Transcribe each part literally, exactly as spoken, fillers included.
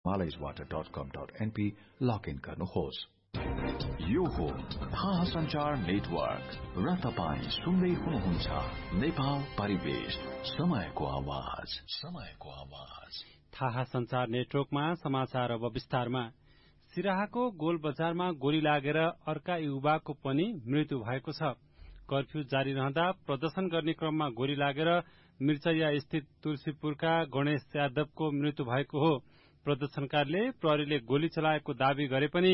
हिमालयसवाटर dot कम dot NP login गर्नुहोस्। यो हो थाहा संचार नेटवर्क र तपाईँ सुन्दै हुनुहुन्छ नेपाल परिवेश, समयको आवाज समयको आवाज। थाहा संचार नेटवर्कमा समाचार अब विस्तारमा। सिराहाको गोल बजारमा गोली लागेर अर्का युवाको पनि मृत्यु भएको छ। कर्फ्यू जारी रहँदा प्रदर्शन गर्ने क्रममा गोली लागेर मिर्चैया स्थित तुलसीपुरका गणेश यादवको मृत्यु भएको हो। प्रदर्शनकारीले प्रहरीले गोली चलाएको दावी गरे पनि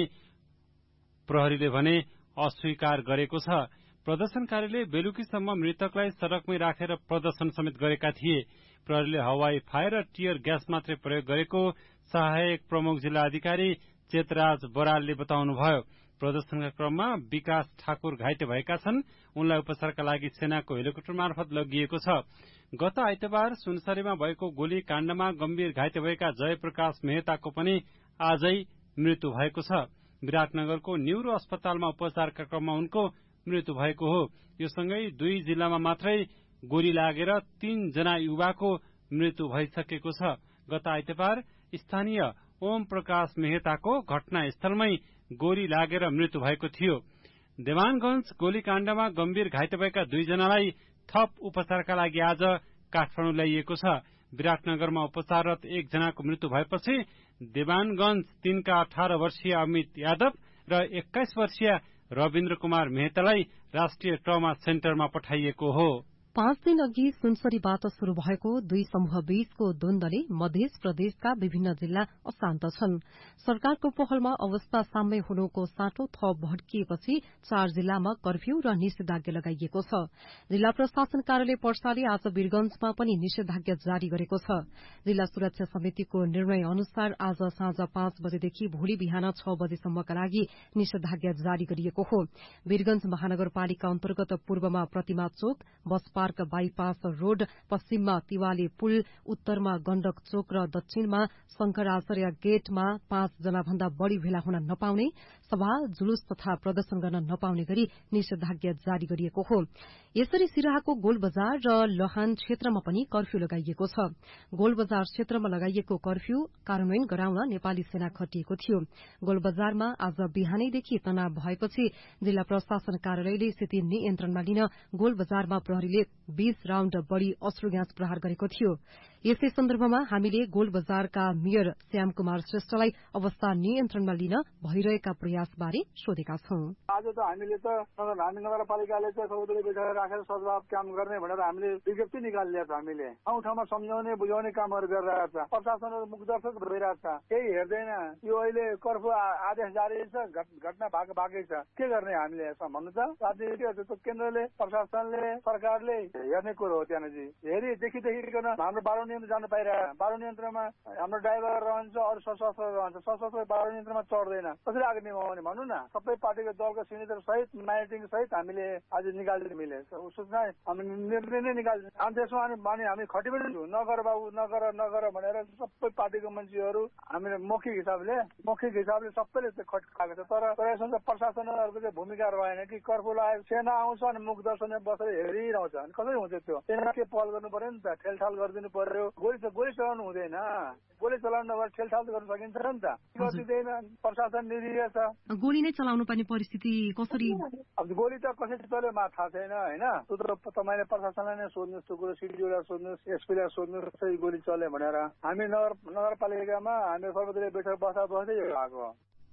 प्रहरीले भने अस्वीकार गरेको छ। प्रदर्शनकारीले बेलुकीसम्म मृतकलाई सड़कमै राखेर प्रदर्शन समेत गरेका थिए। प्रहरीले हवाई फायर र टियर ग्यास मात्रै प्रयोग गरेको सहायक प्रमुख जिल्ला अधिकारी चेतराज बरालले बताउनुभयो। प्रदर्शनका क्रममा विकास ठाकुर घाइते भएका छन्। उनलाई उपचारका लागि सेनाको हेलिकप्टर मार्फत लगिएको छ। गत आइतबार सुनसरीमा भएको गोली काण्डमा गम्भीर घाइते भएका जयप्रकाश मेहताको पनि आजै मृत्यु भएको छ। विराटनगरको न्यूरो अस्पतालमा उपचारका क्रममा उनको मृत्यु भएको हो। यो सँगै दुई जिल्लामा मात्रै गोली लागेर तीन जना युवाको मृत्यु भइसकेको छ। गत आइतबार स्थानीय ओम प्रकाश मेहताको घटनास्थलमै गोली लागेर मृत्यु भएको थियो। देवानगंज गोलीकाण्डमा गम्भीर घाइते भएका दुईजनालाई थप उपचारका लागि आज काठमाडौँ ल्याइएको छ। विराटनगरमा उपचाररत एकजनाको मृत्यु भएपछि देवानगंज तीनका अठार वर्षीय अमित यादव र एक्काइस वर्षीय रविन्द्र कुमार मेहतालाई राष्ट्रिय ट्रमा सेन्टरमा पठाइएको हो। पाँच दिन अघि सुनसरीबाट शुरू भएको दुई समूह बीचको द्वन्द्वले मध्य प्रदेशका विभिन्न जिल्ला अशान्त छन्। सरकारको पहलमा अवस्था साम्य हुनुको साटो थप भड्किएपछि चार जिल्लामा कर्फ्यू र निषेधाज्ञा लगाइएको छ। जिल्ला प्रशासन कार्यालय पर्साले आज वीरगंजमा पनि निषेधाज्ञा जारी गरेको छ। जिल्ला सुरक्षा समितिको निर्णय अनुसार आज साँझ पाँच बजेदेखि भोलि बिहान छ बजेसम्मका लागि निषेधाज्ञा जारी गरिएको हो। वीरगंज महानगरपालिका अन्तर्गत पूर्वमा प्रतिमा चोक, बस पार्क बाईपास रोड, पश्चिममा तिवाले पुल, उत्तरमा गण्डक चोक र दक्षिणमा शंकराचार्य गेटमा पाँच जना भन्दा बढ़ी भेला हुन नपाउने, सभा जुलूस तथा प्रदर्शन गर्न नपाउने गरी निषेधाज्ञा जारी गरिएको हो। यसरी सिराहाको गोलबजार र लहान क्षेत्रमा पनि कर्फ्यू लगाइएको छ। गोलबजार क्षेत्रमा लगाइएको कर्फ्यू कार्यान्वयन गराउन नेपाली सेना खटिएको थियो। गोलबजारमा आज बिहानैदेखि तनाव भएपछि जिल्ला प्रशासन कार्यालयले स्थिति नियन्त्रणमा लिन गोलबजारमा प्रहरीले बीस राउण्ड बढ़ी अश्रु ग्यास प्रहार गरेको थियो। यसै सन्दर्भमा हामीले गोलबजारका मेयर श्याम कुमार श्रेष्ठलाई अवस्था नियन्त्रणमा लिन भइरहेका प्रयासबारे सोधेका छौं। आज त हामीले त हामी नगरपालिकाले चाहिँ सबैले बैठक राखेर सद्भाव काम गर्ने भनेर हामीले विज्ञप्ति निकालिदिएको छ। हामीले ठाउँ ठाउँमा सम्झाउने बुझाउने कामहरू गरिरहेको छ। प्रशासनहरू मुखदर्शक भइरहेको छ, केही हेर्दैन। यो अहिले कर्फ्यू आदेश जारी छ, घटना भएको बाँकै छ। के गर्ने हामीले यसमा भन्नु त? राजनीतिक केन्द्रले, प्रशासनले, सरकारले हेर्ने कुरो हो। त्यहाँनिर हेरी देखि देखिकन हाम्रो बाह्र नियन्त्रण जानु पाइरहेको। बाह्र नियन्त्रणमा हाम्रो ड्राइभर रहन्छ, अरू सशस्त्र रहन्छ। सशस्त्र बाह्र नियन्त्रणमा चढ्दैन। कसरी आगे निभाउने भन्नु न? सबै पार्टीको दलको सिग्नेचर सहित माइटिङ सहित हामीले आज निकाल्दिनु मिले सूचना हामी निर्णय नै निकाल्दिनु। अनि त्यसमा अनि हामी खटी पनि नगर बाबु नगर नगर भनेर सबै पार्टीको मान्छेहरू हामीले मौखिक हिसाबले मौखिक हिसाबले सबैले खटिरहेको छ। तर प्रशासनहरूको चाहिँ भूमिका रहेन कि कर्फ्यू लगाएर सेना आउँछ अनि मुखदर्शनमा बसेर हेरिरहन्छ। अनि कसरी हुन्छ त्यो? सेना के पहल गर्नु पर्यो नि त, ठेलठाल गरिदिनु पर्यो। गोली गोली चलाउनु हुँदैन। गोली चलाउनु नभएर ठेलठाल गर्न सकिन्छ नि त? गरिदिँदैन। प्रशासन निरीह छ। गोली नै चलाउनु पर्ने परिस्थिति कसरी? अब गोली त कसरी चल्यो मा थाहा छैन होइन। तपाईँले प्रशासनलाई नै सोध्नुहोस्, त्यो कुरो सिडिओलाई सोध्नुहोस्, एसपीलाई सोध्नुहोस् कसरी गोली चल्यो भनेर। हामी नगर नगरपालिकामा हामी सर्वदलीय बैठक बस्दा बस्दै यो भएको।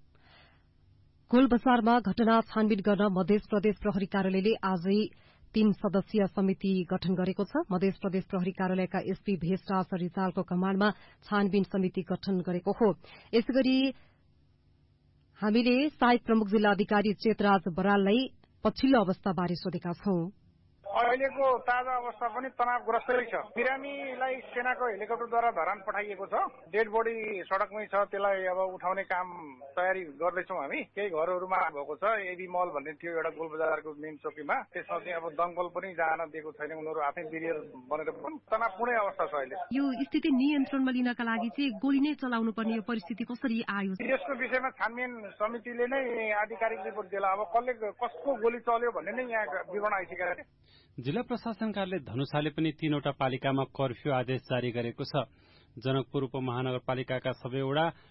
गोलबजारमा घटना छानबिन गर्न मध्य प्रदेश प्रहरी कार्यालयले आजै तीन सदस्यीय समिति गठन गरेको छ। मध्य प्रदेश प्रहरी कार्यालयका एसपी भेषराज रिजालको कमाण्डमा छानबिन समिति गठन गरेको हो। यसैगरी हामीले सहायक प्रमुख जिल्ला अधिकारी चेतराज बराललाई पछिल्लो अवस्थाबारे सोधेका छौं। अहिलेको ताजा अवस्था पनि तनावग्रस्तै छ। बिरामीलाई सेनाको हेलिकप्टरद्वारा धरान पठाइएको छ। डेड बडी सड़कमै छ, त्यसलाई अब उठाउने काम तयारी गर्दैछौँ हामी। केही घरहरूमा भएको छ। एबी मल भन्ने थियो एउटा गोलबजारको मेन चौकीमा, त्यसमा चाहिँ अब दंगल पनि जान दिएको छैन। उनीहरू आफै बिरियर बनेर पनि तनावपूर्ण अवस्था छ अहिले। यो स्थिति नियन्त्रणमा लिनका लागि चाहिँ गोली नै चलाउनु पर्ने यो परिस्थिति कसरी आयो? यसको विषयमा छानबिन समितिले नै आधिकारिक रिपोर्ट दिला। अब कसले कसको गोली चल्यो भन्ने नै यहाँ विवरण आइसकेको छ। जिल्ला प्रशासन कार्यालय धनुषाले पनि तीनवटा पालिकामा कर्फ्यू आदेश जारी गरेको छ। जनकपुर उपमहानगरपालिकाका सबैवटा